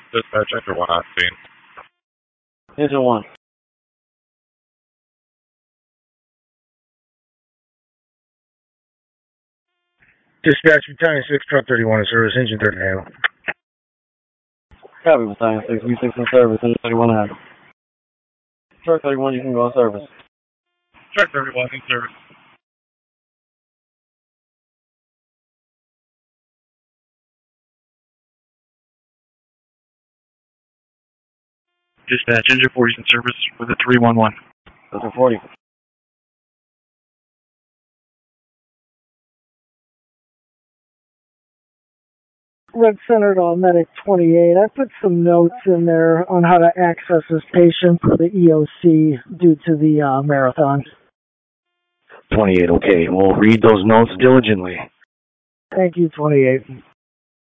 Dispatch after 1 on scene. Engine 1. Dispatch, Battalion 6, Truck 31 in service, Engine 30 handle. Copy, Battalion 6, V6 in service, Engine 31 handle. Truck 31, you can go in service. Truck 31 in service. Dispatch, Engine 40 in service with a 311. Engine 40. Red Centered on Medic 28. I put some notes in there on how to access this patient for the EOC due to the marathon. 28, okay. We'll read those notes diligently. Thank you, 28.